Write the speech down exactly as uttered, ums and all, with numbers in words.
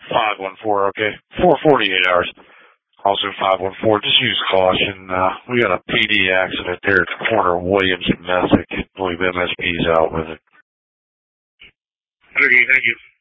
five one four, okay. four forty-eight hours. Also five one four, just use caution. Uh, we got a P D accident there at the corner of Williams and Messick. I believe M S P's out with it. Okay, thank you.